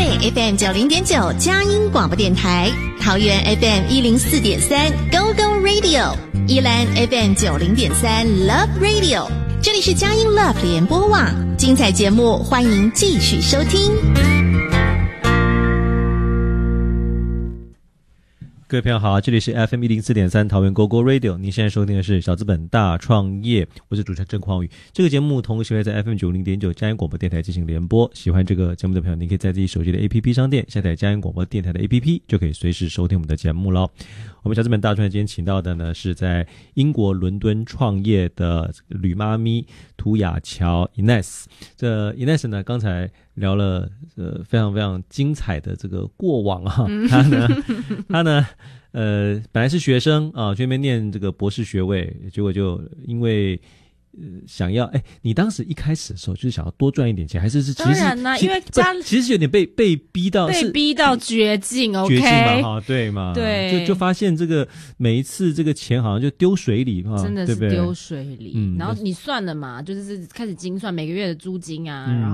北 FM 90.9佳音广播电台，桃园 FM 104.3 Go Go Radio， 宜兰 FM 90.3 Love Radio。这里是佳音 Love 联播网，精彩节目欢迎继续收听。 各位朋友好，这里是 FM 104.3桃园 GoGo Radio， 您现在收听的是小资本大创业，我是主持人郑匡宇。这个节目同时会在 FM 90.9佳音广播电台进行联播，喜欢这个节目的朋友，您可以在自己手机的 APP 商店下载佳音广播电台的 APP， 就可以随时收听我们的节目咯。我们小资本大创业今天请到的呢，是在英国伦敦创业的吕妈咪涂雅乔 Ines。 这 Ines 呢，刚才聊了非常非常精彩的这个过往啊。他呢本来是学生啊，去那边念这个博士学位，结果就因为想要你当时一开始的时候就是想要多赚一点钱，还是其实当然啦，因为其实有点被逼到绝境 ，OK， 绝境嘛，哈，对嘛， 对， 就发现这个每一次这个钱好像就丢水里哈， 真的是丢水里，然后你算了嘛，就是开始精算每个月的租金啊，然后